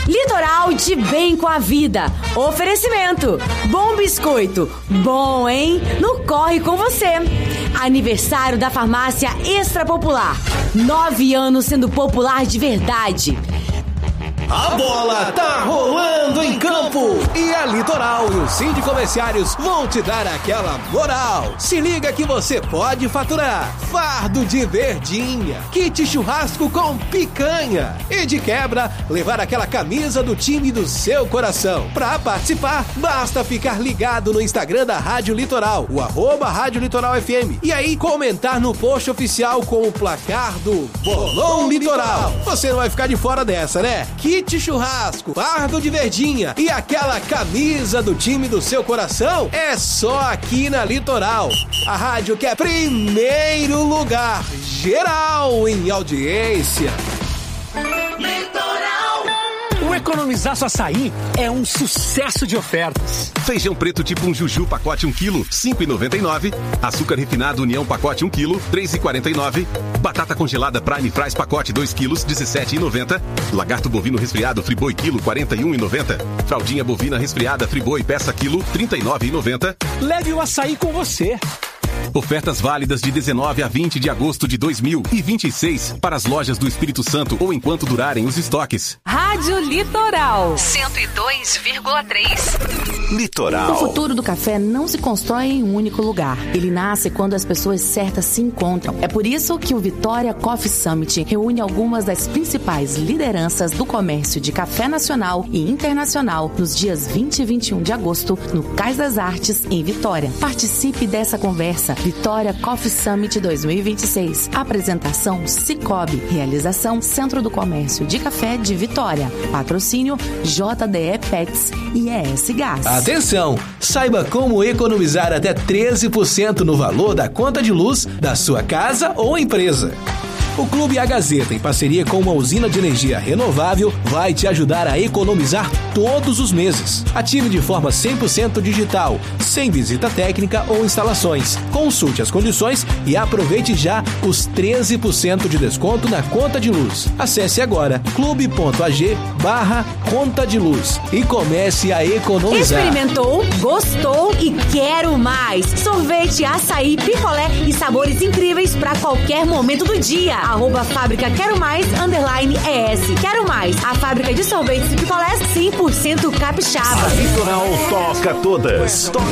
Litoral de bem com a vida. Oferecimento. Bom biscoito. Bom, hein? No Corre com você. Aniversário da Farmácia Extra Popular. 9 anos sendo popular de verdade. A bola tá rolando em campo e a Litoral e o Cindy Comerciários vão te dar aquela moral. Se liga que você pode faturar fardo de verdinha, kit churrasco com picanha e de quebra levar aquela camisa do time do seu coração. Pra participar, basta ficar ligado no Instagram da Rádio Litoral, o @Rádio Litoral FM, e aí comentar no post oficial com o placar do Bolão Litoral. Você não vai ficar de fora dessa, né? Kit churrasco, fardo de verdinha e aquela camisa do time do seu coração é só aqui na Litoral. A rádio que é primeiro lugar geral em audiência. O Economizaço Açaí é um sucesso de ofertas. Feijão preto tipo um Juju, pacote 1 kg, 5,99. Açúcar refinado União, pacote 1 kg, 3,49. Batata congelada Prime Fries, pacote 2 kg, 17,90. Lagarto bovino resfriado Friboi quilo, 41,90. Fraldinha bovina resfriada Friboi peça quilo, 39,90. Leve o açaí com você. Ofertas válidas de 19 a 20 de agosto de 2026 para as lojas do Espírito Santo ou enquanto durarem os estoques. Rádio Litoral 102,3. Litoral. O futuro do café não se constrói em um único lugar. Ele nasce quando as pessoas certas se encontram. É por isso que o Vitória Coffee Summit reúne algumas das principais lideranças do comércio de café nacional e internacional nos dias 20 e 21 de agosto no Cais das Artes, em Vitória. Participe dessa conversa. Vitória Coffee Summit 2026. Apresentação Cicobi. Realização Centro do Comércio de Café de Vitória. Patrocínio JDE Pets e ES Gás. Atenção! Saiba como economizar até 13% no valor da conta de luz da sua casa ou empresa. O Clube A Gazeta, em parceria com uma usina de energia renovável, vai te ajudar a economizar todos os meses. Ative de forma 100% digital, sem visita técnica ou instalações. Consulte as condições e aproveite já os 13% de desconto na conta de luz. Acesse agora clube.ag/conta de luz e comece a economizar. Experimentou, gostou e quero mais. Sorvete, açaí, picolé e sabores incríveis para qualquer momento do dia. @Fábrica Quero Mais, _ES. Quero Mais, a fábrica de sorvetes e picolés 100% capixaba. A Litoral toca todas.